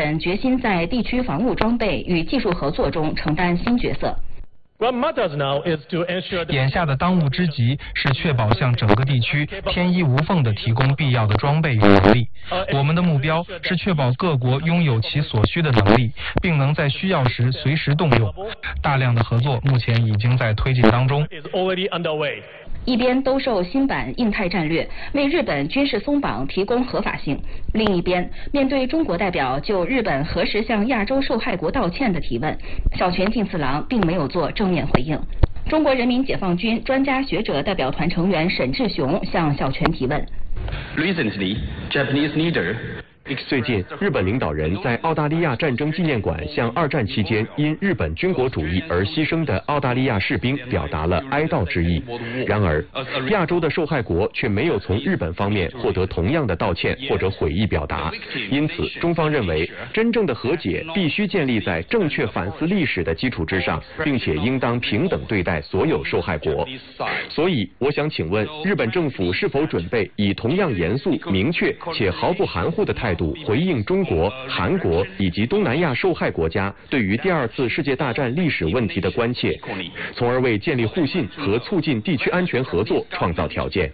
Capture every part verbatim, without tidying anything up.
本决心在地区防务装备与技术合作中承担新角色。 眼下的当务之急是确保向整个地区天衣无缝地提供必要的装备与能力。我们的目标是确保各国拥有其所需的能力，并能在需要时随时动用。大量的合作目前已经在推进当中。 一边兜售新版印太战略，为日本军事松绑提供合法性；另一边，面对中国代表就日本何时向亚洲受害国道歉的提问，小泉进次郎并没有做正面回应。中国人民解放军专家学者代表团成员沈志雄向小泉提问。 Recently, Japanese leader 最近，日本领导人在澳大利亚战争纪念馆向二战期间因日本军国主义而牺牲的澳大利亚士兵表达了哀悼之意。然而，亚洲的受害国却没有从日本方面获得同样的道歉或者悔意表达。因此，中方认为，真正的和解必须建立在正确反思历史的基础之上，并且应当平等对待所有受害国。所以，我想请问，日本政府是否准备以同样严肃、明确且毫不含糊的态度回应中国、韩国以及东南亚受害国家对于第二次世界大战历史问题的关切，从而为建立互信和促进地区安全合作创造条件。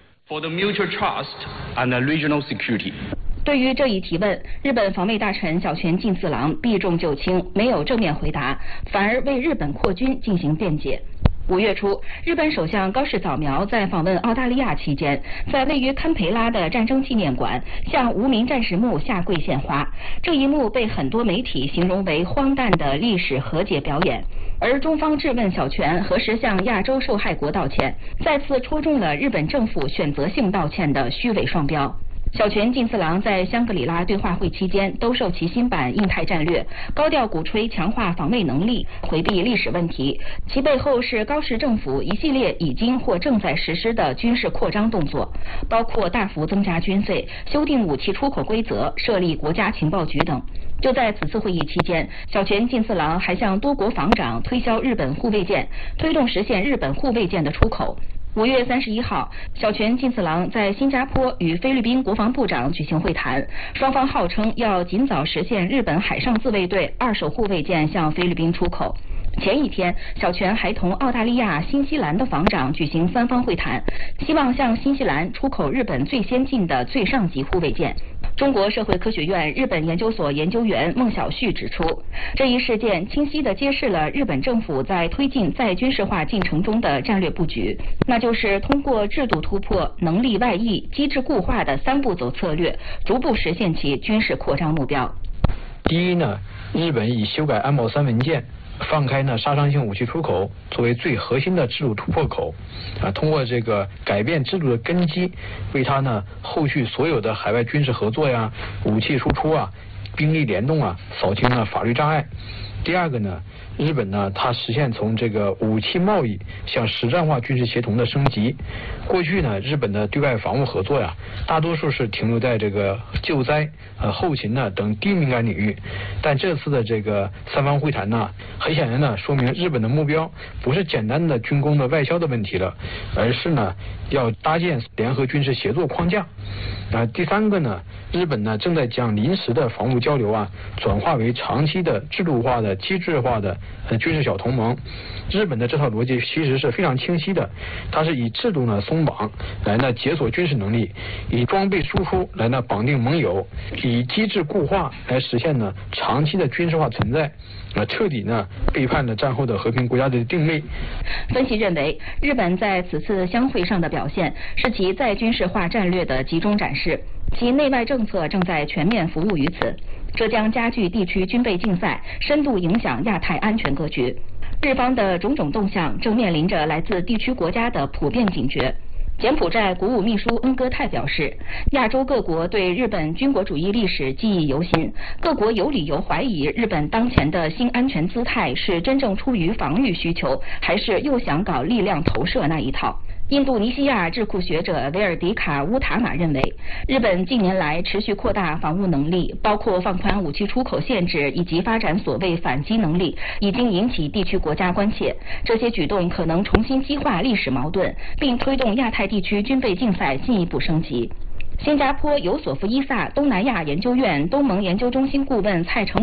对于这一提问，日本防卫大臣小泉进次郎避重就轻，没有正面回答，反而为日本扩军进行辩解。五月初，日本首相高市早苗在访问澳大利亚期间，在位于堪培拉的战争纪念馆向无名战士墓下跪献花。这一幕被很多媒体形容为荒诞的历史和解表演。而中方质问小泉何时向亚洲受害国道歉，再次戳中了日本政府选择性道歉的虚伪双标。小泉进次郎在香格里拉对话会期间兜售其新版印太战略，高调鼓吹强化防卫能力，回避历史问题，其背后是高市政府一系列已经或正在实施的军事扩张动作，包括大幅增加军费、修订武器出口规则、设立国家情报局等。就在此次会议期间，小泉进次郎还向多国防长推销日本护卫舰，推动实现日本护卫舰的出口。五月三十一号，小泉进次郎在新加坡与菲律宾国防部长举行会谈，双方号称要尽早实现日本海上自卫队二手护卫舰向菲律宾出口。前一天，小泉还同澳大利亚、新西兰的防长举行三方会谈，希望向新西兰出口日本最先进的最上级护卫舰。中国社会科学院日本研究所研究员孟晓旭指出，这一事件清晰地揭示了日本政府在推进再军事化进程中的战略布局，那就是通过制度突破、能力外溢、机制固化的三步走策略，逐步实现其军事扩张目标。 第一呢，日本以修改安保三文件，放开呢杀伤性武器出口作为最核心的制度突破口，啊，通过这个改变制度的根基，为它呢后续所有的海外军事合作呀、武器输出啊、兵力联动啊扫清了法律障碍。第二个呢，日本呢，它实现从这个武器贸易向实战化军事协同的升级。过去呢，日本的对外防务合作呀，大多数是停留在这个救灾、呃后勤呢等低敏感领域。但这次的这个三方会谈呢，很显然呢，说明日本的目标不是简单的军工的外销的问题了，而是呢要搭建联合军事协作框架。啊，第三个呢，日本呢正在将临时的防务交流啊，转化为长期的制度化的、机制化的呃军事小同盟。日本的这套逻辑其实是非常清晰的，它是以制度呢松绑来呢解锁军事能力，以装备输出来呢绑定盟友，以机制固化来实现呢长期的军事化存在，啊，彻底呢背叛了战后的和平国家的定位。 分析认为，日本在此次相会上的表现是其在军事化战略的集中展示，其内外政策正在全面服务于此，这将加剧地区军备竞赛，深度影响亚太安全格局。日方的种种动向正面临着来自地区国家的普遍警觉。柬埔寨国务秘书恩戈泰表示，亚洲各国对日本军国主义历史记忆犹新，各国有理由怀疑日本当前的新安全姿态是真正出于防御需求，还是又想搞力量投射那一套。印度尼西亚智库学者维尔迪卡乌塔玛认为，日本近年来持续扩大防务能力，包括放宽武器出口限制以及发展所谓反击能力，已经引起地区国家关切。这些举动可能重新激化历史矛盾，并推动亚太地区军备竞赛进一步升级。新加坡尤索夫伊萨东南亚研究院东盟研究中心顾问蔡成